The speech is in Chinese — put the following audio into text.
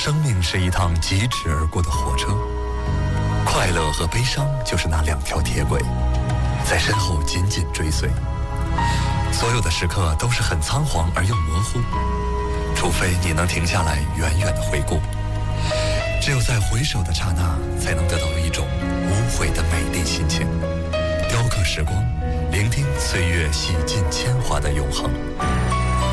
生命是一趟疾驰而过的火车，快乐和悲伤就是那两条铁轨，在身后紧紧追随。所有的时刻都是很仓皇而又模糊，除非你能停下来远远的回顾。只有在回首的刹那，才能得到一种无悔的美丽心情，雕刻时光，聆听岁月洗尽铅华的永恒。